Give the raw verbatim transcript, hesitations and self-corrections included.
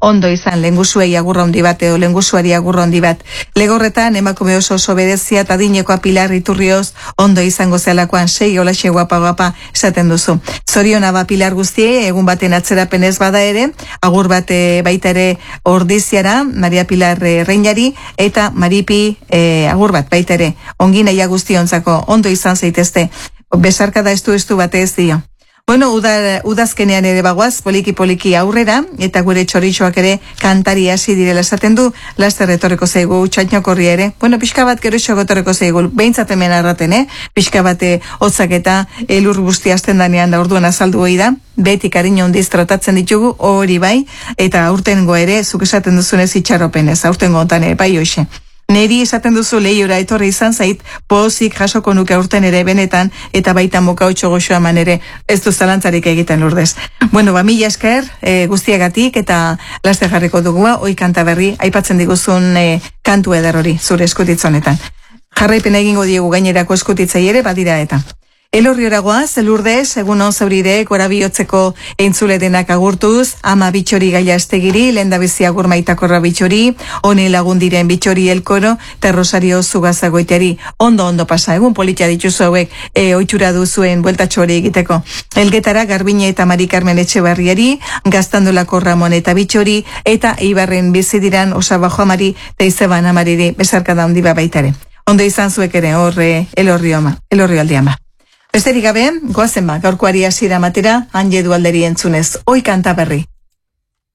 ondo izan lengusuei agurra handi bat edo lengusuari agurra handi bat. Legorretan emakume oso oso berezia eta adinekoa Pilar Iturrioz ondo izango zelakoan sei olaxe guapa guapa esaten duzu. Zoriona ba Pilar guztiei, egun baten atzerapen ez bada ere, agur bat e, baita ere Ordiziara, Maria Pilar e, Reinari, eta Maripi e, agur bat baita ere, ongi naia guztiontzako ondo izan zaitezte, besarka da estu estu batez dio. Bueno, uda, udazkenean ere bagoaz, poliki-poliki aurrera, eta gure txoritxoak ere kantari hasi direla esaten du, laster etorreko zaigu txainokorri ere. Bueno, pixka bat gero xo etorreko zaigu, behintzat hemen arraten, eh? Pixka bat hotzak eta elur guzti hasten danean da orduan azaldu hoi da, beti kariño hundiz tratatzen ditugu, hori bai, eta aurtengo ere, zuk esaten duzunez itxaropenez, aurtengo ontan ere, bai hoxe. Neri esaten duzu lehiora etorri izan zait, pozik jasoko nuke urten ere benetan, eta baita mokautxo goxoa man ere, ez du zalantzarik egiten Lurdez. Bueno, ba, mila esker e, guztiagatik, eta laste jarriko dugua, oi kanta berri, aipatzen diguzun e, kantu eder hori, zure eskutitzonetan. Jarraipen egingo diegu gainerako eskutitzai ere, badira eta. Elorriora goaz, Lurdez, egun on zaurire, gora bihotzeko entzule denak agurtuz, ama bitxori gaia estegiri, lehendabizi agur maitakorra bitxori, hone lagundiren bitxori elkoro, eta Rosario Zugazagoiteri, ondo ondo pasa, egun politia dituzu hauek, e, oitxura duzuen bueltatxo hori egiteko. Elgetara, Garbine eta Mari Carmen Etxebarriari, Gaztandolako Ramon eta bitxori, eta Ibarren bizidiran Osabajo amari, eta Izeban amariri, besarka da hondiba baitare. Ondo izan zuek ere, horre, elorri ama, elorri aldiama. Besterik gabe, goazen ba, gaurkoari hasiera matera, Anje Dualderi entzunez, oi kanta berri.